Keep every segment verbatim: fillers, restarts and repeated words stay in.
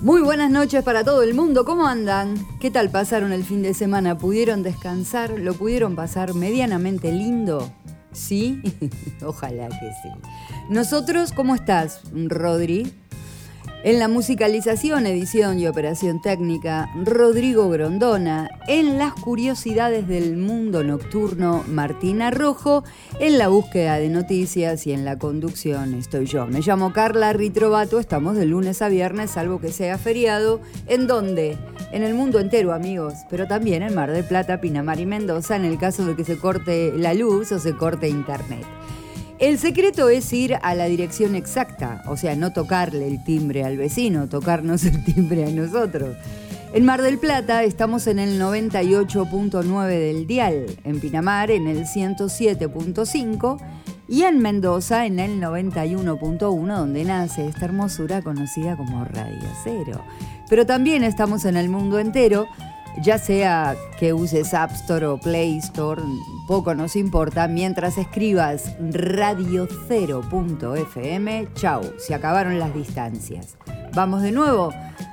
Muy buenas noches para todo el mundo, ¿cómo andan? ¿Qué tal pasaron el fin de semana? ¿Pudieron descansar? ¿Lo pudieron pasar medianamente lindo? ¿Sí? Ojalá que sí. Nosotros, ¿cómo estás, Rodri? En la musicalización, edición y operación técnica, Rodrigo Grondona. En las curiosidades del mundo nocturno, Martina Rojo. En la búsqueda de noticias y en la conducción estoy yo. Me llamo Carla Ritrovato, estamos de lunes a viernes, salvo que sea feriado. ¿En dónde? En el mundo entero, amigos, pero también en Mar del Plata, Pinamar y Mendoza, en el caso de que se corte la luz o se corte internet. El secreto es ir a la dirección exacta, o sea, no tocarle el timbre al vecino, tocarnos el timbre a nosotros. En Mar del Plata estamos en el noventa y ocho punto nueve del dial, en Pinamar en el ciento siete punto cinco y en Mendoza en el noventa y uno punto uno, donde nace esta hermosura conocida como Radio Cero. Pero también estamos en el mundo entero, ya sea que uses App Store o Play Store, poco nos importa, mientras escribas radio cero punto efe eme, chau, se acabaron las distancias. Vamos de nuevo,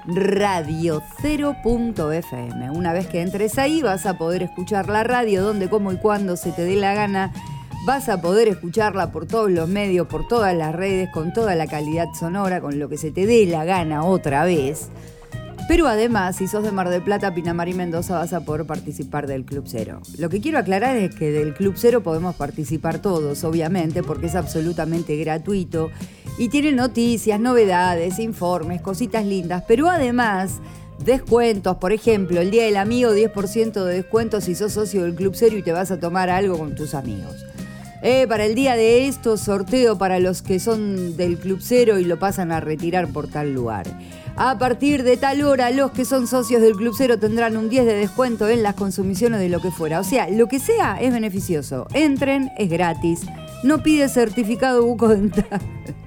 radio cero punto efe eme. Una vez que entres ahí vas a poder escuchar la radio donde, cómo y cuándo se te dé la gana. Vas a poder escucharla por todos los medios, por todas las redes, con toda la calidad sonora, con lo que se te dé la gana otra vez. Pero además, si sos de Mar del Plata, Pinamar y Mendoza, vas a poder participar del Club Cero. Lo que quiero aclarar es que del Club Cero podemos participar todos, obviamente, porque es absolutamente gratuito y tiene noticias, novedades, informes, cositas lindas, pero además descuentos. Por ejemplo, el Día del Amigo, diez por ciento de descuento si sos socio del Club Cero y te vas a tomar algo con tus amigos. Eh, para el día de esto, sorteo para los que son del Club Cero y lo pasan a retirar por tal lugar. A partir de tal hora, los que son socios del Club Cero tendrán un diez de descuento en las consumiciones de lo que fuera. O sea, lo que sea es beneficioso. Entren, es gratis. No pide certificado bucodental.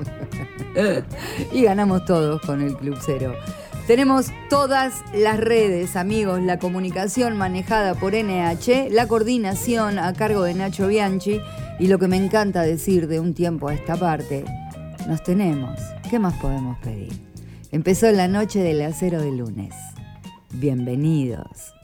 Y ganamos todos con el Club Cero. Tenemos todas las redes, amigos, la comunicación manejada por ene hache, la coordinación a cargo de Nacho Bianchi y lo que me encanta decir de un tiempo a esta parte, nos tenemos. ¿Qué más podemos pedir? Empezó la noche del acero de lunes. Bienvenidos.